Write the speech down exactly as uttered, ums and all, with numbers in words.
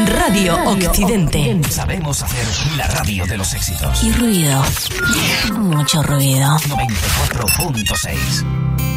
Radio, Radio Occidente. Occidente. Sabemos hacer la radio de los éxitos. Y ruido. Mucho ruido. noventa y cuatro punto seis.